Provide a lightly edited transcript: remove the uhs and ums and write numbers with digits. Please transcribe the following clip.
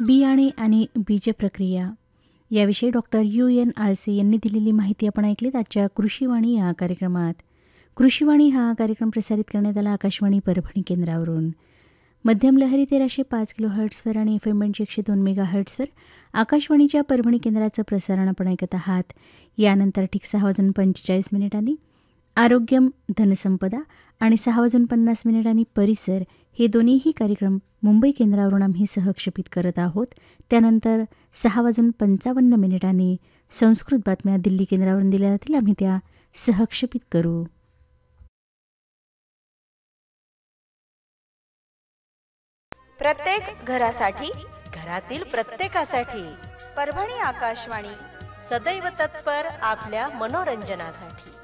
बियाणे आणि बीज प्रक्रिया याविषयी डॉक्टर UN आळसे यांनी दिलेली माहिती आपण ऐकलीत आजच्या कृषीवाणी या कार्यक्रमात. कृषीवाणी हा कार्यक्रम प्रसारित करण्यात आला आकाशवाणी परभणी केंद्रावरून. मध्यम लहरी 1305 किलोहर्ट्झवर आणि FM बँड 102 मेगाहर्ट्झवर आकाशवाणीच्या परभणी केंद्राचं प्रसारण आपण ऐकत आहात. यानंतर ठीक 6:45 आरोग्यम धनसंपदा आणि 6:50 परिसर हे दोन्हीही कार्यक्रम मुंबई केंद्रावरून आम्ही सहक्षेपित करत आहोत. त्यानंतर 6:55 संस्कृत बातम्या दिल्ली केंद्रावरून दिल्या जातील. आम्ही त्या सहक्षेपित करू. प्रत्येक घरासाठी, घरातील प्रत्येकासाठी परभणी आकाशवाणी सदैव तत्पर आपल्या मनोरंजनासाठी.